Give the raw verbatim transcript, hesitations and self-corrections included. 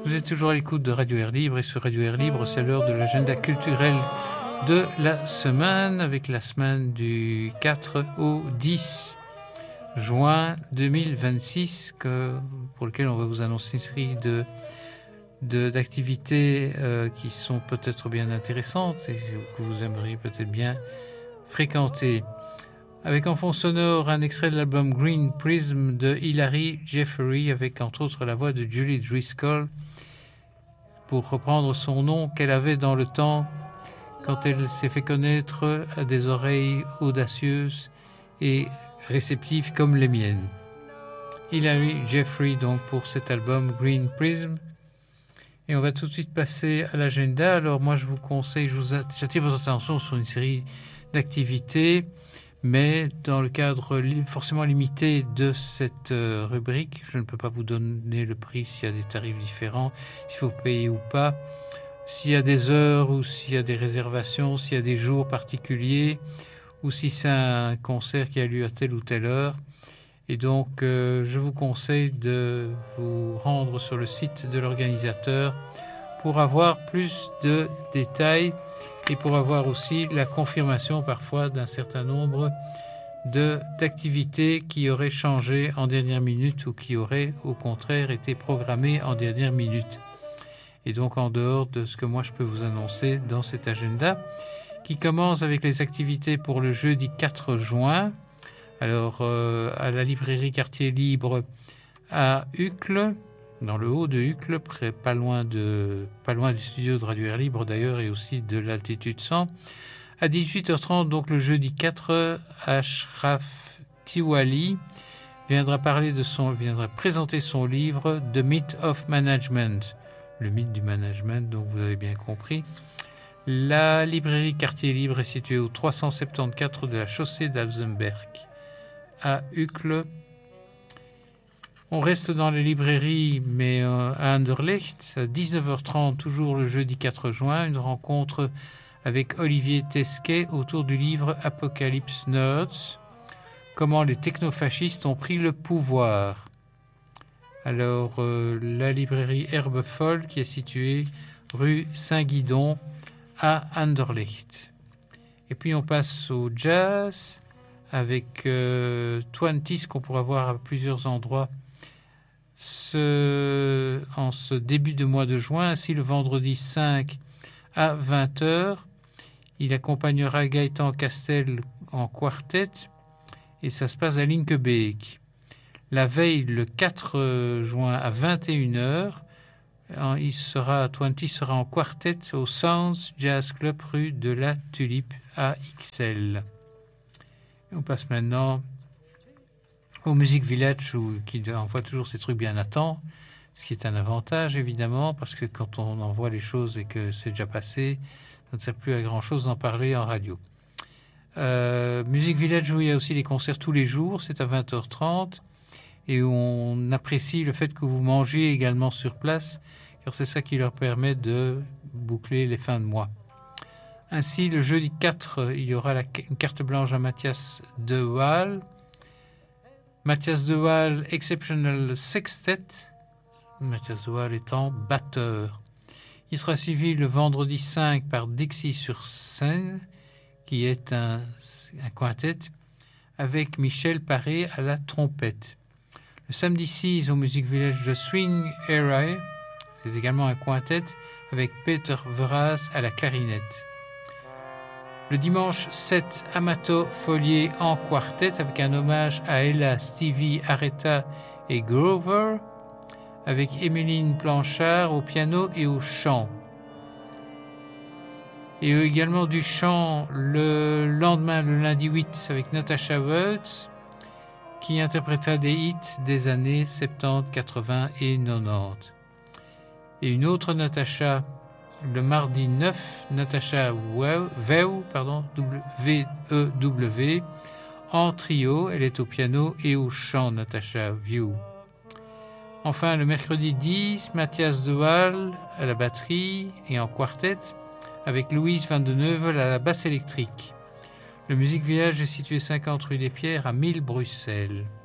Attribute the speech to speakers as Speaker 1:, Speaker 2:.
Speaker 1: Vous êtes toujours à l'écoute de Radio Air Libre et sur Radio Air Libre, c'est l'heure de l'agenda culturel de la semaine avec la semaine du quatre au dix juin deux mille vingt-six que, pour lequel on va vous annoncer une série de, de, d'activités euh, qui sont peut-être bien intéressantes et que vous aimeriez peut-être bien fréquenter. Avec en fond sonore un extrait de l'album Green Prism de Hilary Jeffery avec entre autres la voix de Julie Driscoll pour reprendre son nom qu'elle avait dans le temps quand elle s'est fait connaître à des oreilles audacieuses et réceptives comme les miennes. Hilary Jeffery donc pour cet album Green Prism. Et on va tout de suite passer à l'agenda. Alors moi je vous conseille, je vous j'attire votre attention sur une série d'activités, mais dans le cadre forcément limité de cette rubrique, je ne peux pas vous donner le prix s'il y a des tarifs différents, s'il faut payer ou pas, s'il y a des heures ou s'il y a des réservations, s'il y a des jours particuliers, ou si c'est un concert qui a lieu à telle ou telle heure. Et donc, euh, je vous conseille de vous rendre sur le site de l'organisateur pour avoir plus de détails et pour avoir aussi la confirmation parfois d'un certain nombre de, d'activités qui auraient changé en dernière minute ou qui auraient au contraire été programmées en dernière minute. Et donc en dehors de ce que moi je peux vous annoncer dans cet agenda, qui commence avec les activités pour le jeudi quatre juin. Alors euh, à la librairie Quartier Libre à Uccle, dans le haut de Uccle, près, pas loin de, pas loin du studio de Radio Air Libre d'ailleurs et aussi de l'altitude cent. À dix-huit heures trente, donc le jeudi quatre, Ashraf Tiwali viendra parler de son, viendra présenter son livre The Myth of Management, le mythe du management. Donc vous avez bien compris. La librairie Quartier Libre est située au trois cent soixante-quatorze de la chaussée d'Alzenberg à Uccle. On reste dans les librairies, mais euh, à Anderlecht, à dix-neuf heures trente, toujours le jeudi quatre juin, une rencontre avec Olivier Tesquet autour du livre Apocalypse Nerds, comment les technofascistes ont pris le pouvoir. Alors, euh, la librairie Herbe Folle, qui est située rue Saint-Guidon à Anderlecht. Et puis, on passe au jazz avec euh, Twenties, qu'on pourra voir à plusieurs endroits Ce, en ce début de mois de juin. Ainsi, le vendredi cinq à vingt heures, il accompagnera Gaëtan Castel en quartet et ça se passe à Linkebeek. La veille, le quatre juin à vingt et une heures, il sera, Twenty sera en quartet au Sounds Jazz Club rue de la Tulipe à Ixelles. Et on passe maintenant au Music Village, où, qui envoie toujours ces trucs bien à temps, ce qui est un avantage évidemment, parce que quand on envoie les choses et que c'est déjà passé, ça ne sert plus à grand chose d'en parler en radio. Euh, Music Village, où il y a aussi les concerts tous les jours, c'est à vingt heures trente, et où on apprécie le fait que vous mangez également sur place, car c'est ça qui leur permet de boucler les fins de mois. Ainsi, le jeudi quatre, il y aura la, une carte blanche à Mathias de Waal, Mathias de Waal Exceptional Sextet, Mathias de Waal étant batteur. Il sera suivi le vendredi cinq par Dixie sur scène, qui est un, un quintet, avec Michel Paré à la trompette. Le samedi six au Music Village de Swing Era, c'est également un quintet, avec Peter Vraz à la clarinette. Le dimanche sept, Amato Follier en quartet avec un hommage à Ella, Stevie, Aretha et Grover, avec Émeline Blanchard au piano et au chant. Et également du chant le lendemain, le lundi huit, avec Natasha Woods, qui interprétera des hits des années soixante-dix, quatre-vingts et quatre-vingt-dix. Et une autre Natasha, le mardi neuf, Natasha Veu, pardon, V E W, en trio, elle est au piano et au chant, Natasha View. Enfin, le mercredi dix, Mathias de Waal à la batterie et en quartet, avec Louise Van de Neuvel à la basse électrique. Le Music Village est situé cinquante rue des Pierres à mille Bruxelles.